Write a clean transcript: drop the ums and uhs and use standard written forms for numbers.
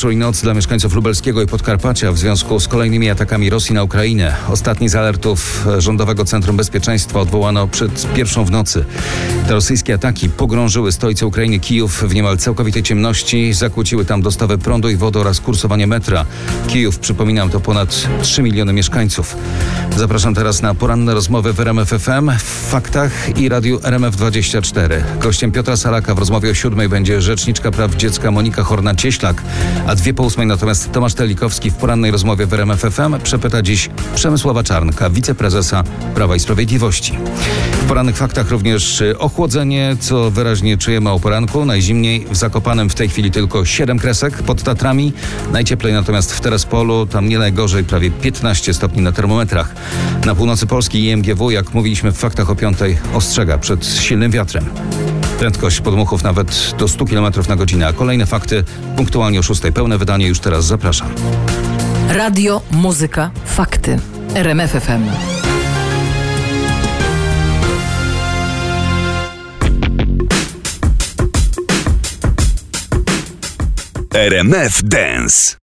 wieczór i noc dla mieszkańców lubelskiego i Podkarpacia w związku z kolejnymi atakami Rosji na Ukrainę. Ostatni z alertów Rządowego Centrum Bezpieczeństwa odwołano przed 1:00 w nocy. Te rosyjskie ataki pogrążyły stolicę Ukrainy Kijów w niemal całkowitej ciemności, zakłóciły tam dostawę prądu i wody oraz kursowanie metra. Kijów, przypominam, to ponad 3 miliony mieszkańców. Zapraszam teraz na poranne rozmowy w RMF FM, w Faktach i Radiu RMF24. Gościem Piotra Salaka w rozmowie o 7:00 będzie rzeczniczka praw dziecka Monika Horna-Cieślak, a 2:08 natomiast Tomasz Telikowski w porannej rozmowie w RMF FM przepyta dziś Przemysława Czarnka, wiceprezesa Prawa i Sprawiedliwości. W porannych faktach również ochłodzenie, co wyraźnie czujemy o poranku. Najzimniej w Zakopanem w tej chwili tylko 7 kresek, pod Tatrami. Najcieplej natomiast w Terespolu, tam nie najgorzej, prawie 15 stopni na termometrach. Na północy Polski IMGW, jak mówiliśmy w faktach o 5:00, ostrzega przed silnym wiatrem. Prędkość podmuchów nawet do 100 km na godzinę. A kolejne fakty punktualnie o 6:00. Pełne wydanie już teraz, zapraszam. Radio, muzyka, fakty. RMF FM. RMF Dance.